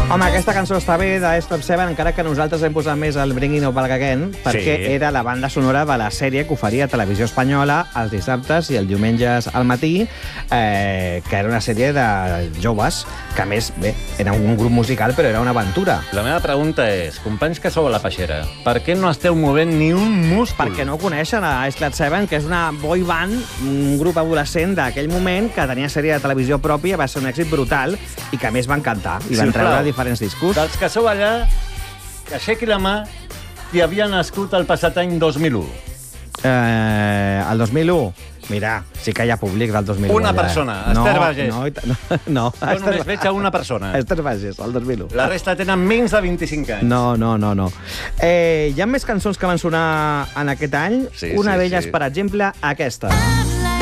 Home, aquesta cançó està bé d'Step Seven, encara que nosaltres hem posat més el Bringing Up Back Again, perquè era la banda sonora de la sèrie que oferia Televisió Espanyola els dissabtes i els diumenges al matí, que era una sèrie de joves, que a més, bé, era un grup musical, però era una aventura. La meva pregunta és, companys que sou a la peixera, per què no esteu movent ni un múscul? Perquè no coneixen a Step Seven, que és una boy band, un grup adolescent d'aquell moment, que tenia sèrie de televisió pròpia, va ser un èxit brutal, i que a més van cantar, i van treure diferents discos. Dels que sou allà, que aixequi la mà qui havia nascut el passat any 2001. El 2001? Mira, sí que hi ha públic del 2001. Una persona, Esther Bages. No. Jo només veig a una persona. Esther Bages, el 2001. La resta tenen menys de 25 anys. No. Hi ha més cançons que van sonar en aquest any. Una d'elles, per exemple, aquesta.